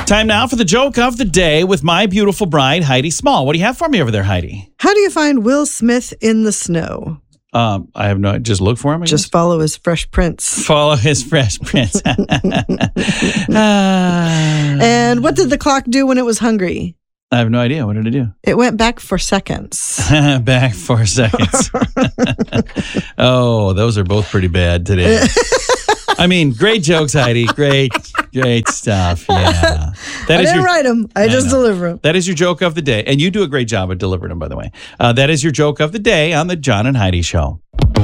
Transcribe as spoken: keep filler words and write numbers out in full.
Time now for the joke of the day with my beautiful bride, Heidi Small. What do you have for me over there, Heidi? How do you find Will Smith in the snow? Um, I have no. Just look for him. I Just guess? follow his Fresh Prince. Follow his Fresh Prince. Ah. And what did the clock do when it was hungry? I have no idea. What did it do? It went back for seconds. Back for seconds. Oh, those are both pretty bad today. I mean, great jokes, Heidi. Great, great stuff. Yeah. That I is didn't your, write them. I, I just know. deliver them. That is your joke of the day. And you do a great job at delivering them, by the way. Uh, that is your joke of the day on the John and Heidi Show.